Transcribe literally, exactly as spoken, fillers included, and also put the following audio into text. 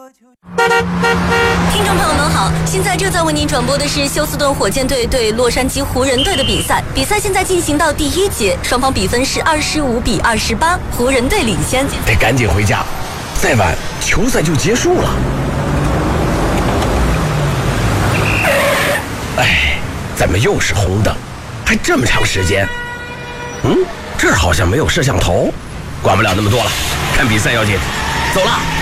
听众朋友们好，现在正在为您转播的是休斯顿火箭队对洛杉矶湖人队的比赛。比赛现在进行到第一节，双方比分是二十五比二十八，湖人队领先。 得赶紧回家，再晚球赛就结束了。哎，怎么又是红灯？还这么长时间？嗯，这儿好像没有摄像头，管不了那么多了，看比赛要紧。走了。